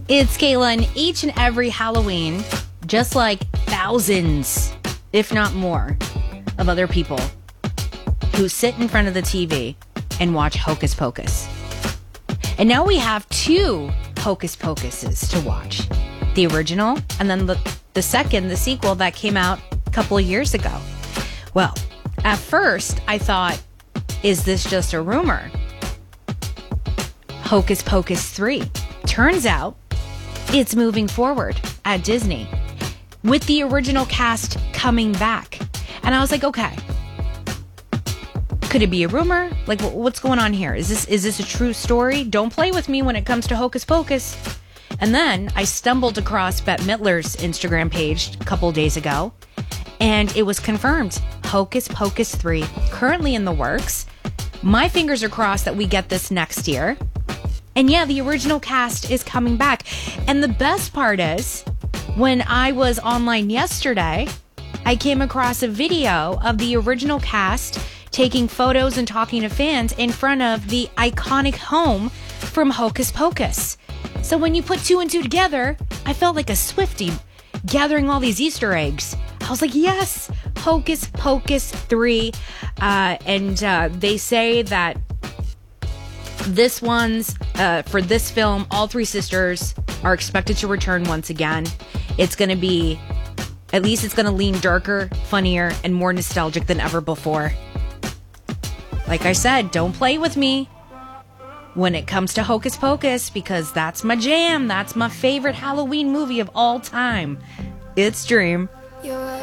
It's Kayla, and each and every Halloween, just like thousands, if not more, of other people who sit in front of the TV and watch Hocus Pocus. And now we have two Hocus Pocuses to watch. The original, and then the second, the sequel that came out a couple of years ago. Well, at first, I thought, is this just a rumor? Hocus Pocus 3. Turns out, it's moving forward at Disney with the original cast coming back. And I was like, okay, could it be a rumor? Like, what's going on here? Is this a true story? Don't play with me when it comes to Hocus Pocus. And then I stumbled across Bette Midler's Instagram page a couple days ago, and it was confirmed. Hocus Pocus 3, currently in the works. My fingers are crossed that we get this next year. And yeah, the original cast is coming back. And the best part is, when I was online yesterday, I came across a video of the original cast taking photos and talking to fans in front of the iconic home from Hocus Pocus. So when you put two and two together, I felt like a Swiftie gathering all these Easter eggs. I was like, yes, Hocus Pocus 3. And they say that this one's, for this film, all three sisters are expected to return once again. It's going to be, at least it's going to lean darker, funnier, and more nostalgic than ever before. Like I said, don't play with me when it comes to Hocus Pocus, because that's my jam. That's my favorite Halloween movie of all time. It's Dream.